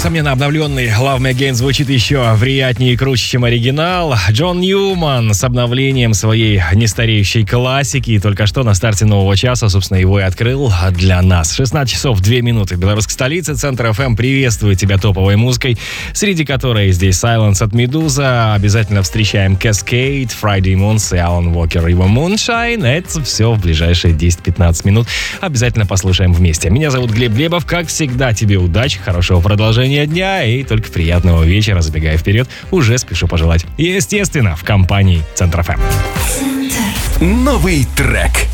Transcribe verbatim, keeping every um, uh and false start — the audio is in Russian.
несомненно, обновленный Love Me Again звучит еще приятнее и круче, чем оригинал. Джон Ньюман с обновлением своей нестареющей классики. И только что на старте нового часа, собственно, его и открыл для нас. шестнадцать часов две минуты в белорусской столице. Центр эф эм приветствует тебя топовой музыкой, среди которой здесь Silence от Медуза. Обязательно встречаем Cascade, Friday Moons и Alan Walker, его Moonshine. Это все в ближайшие десять-пятнадцать минут. Обязательно послушаем вместе. Меня зовут Глеб Глебов. Как всегда, тебе удачи, хорошего продолжения дня и только приятного вечера. Забегая вперед, уже спешу пожелать. Естественно, в компании Центр эф эм. Новый трек.